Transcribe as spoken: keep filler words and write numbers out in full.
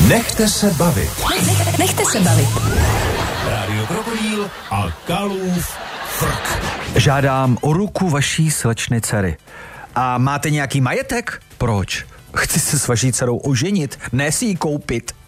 Nechte se bavit. Nech, nechte se bavit. Rádio Krokodýl a Kalův frk. Žádám o ruku vaší slečny dcery. A máte nějaký majetek? Proč? Chci se s vaší dcerou oženit, ne si ji koupit.